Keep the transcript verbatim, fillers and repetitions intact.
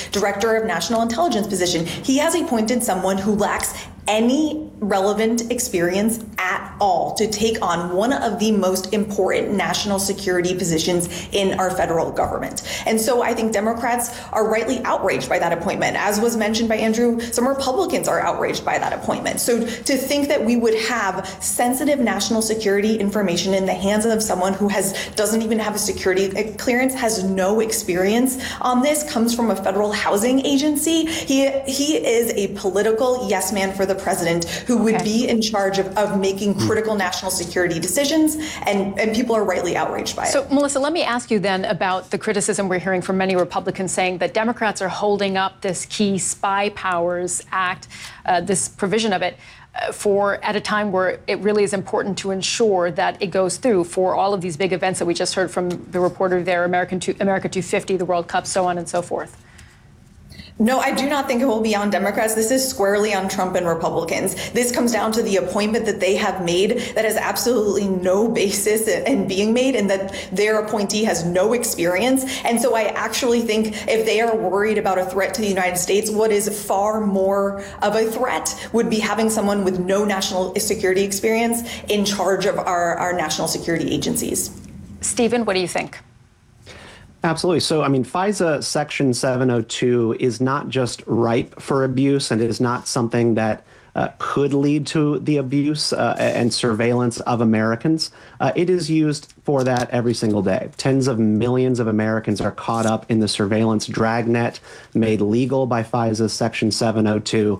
director of national intelligence position. He has appointed someone who lacks any relevant experience at all to take on one of the most important national security positions in our federal government. And so I think Democrats are rightly outraged by that appointment. As was mentioned by Andrew, some Republicans are outraged by that appointment. So to think that we would have sensitive national security information in the hands of someone who has doesn't even have a security clearance, has no experience on this, comes from a federal housing agency. He he is a political yes man for the president who would okay. be in charge of, of making critical national security decisions, and, and people are rightly outraged by it. So, Melissa, let me ask you then about the criticism we're hearing from many Republicans saying that Democrats are holding up this key Spy Powers Act, uh, this provision of it, uh, for at a time where it really is important to ensure that it goes through for all of these big events that we just heard from the reporter there, American two, America two fifty, the World Cup, so on and so forth. No, I do not think it will be on Democrats. This is squarely on Trump and Republicans. This comes down to the appointment that they have made that has absolutely no basis in being made, and that their appointee has no experience. And so I actually think if they are worried about a threat to the United States, what is far more of a threat would be having someone with no national security experience in charge of our, our national security agencies. Stephen, what do you think? Absolutely. So, I mean, FISA Section seven oh two is not just ripe for abuse, and it is not something that uh, could lead to the abuse uh, and surveillance of Americans. Uh, it is used for that every single day. Tens of millions of Americans are caught up in the surveillance dragnet made legal by FISA Section seven oh two.